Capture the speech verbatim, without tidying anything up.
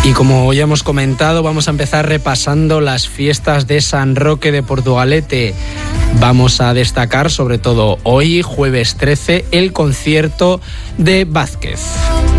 Y como ya hemos comentado, vamos a empezar repasando las fiestas de San Roque de Portugalete. Vamos a destacar, sobre todo hoy, jueves trece, el concierto de Vázquez.